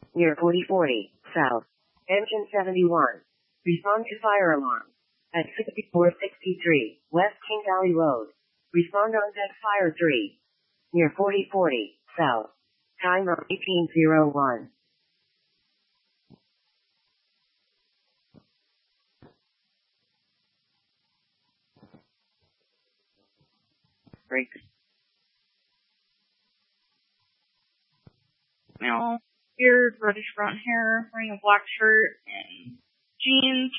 near 4040, south. Engine 71. Respond to fire alarm. At 6463, West King Valley Road. Respond on deck fire 3. Near 4040, south. Time of 1801. Break. Male, beard, reddish brown hair, wearing a black shirt and jeans.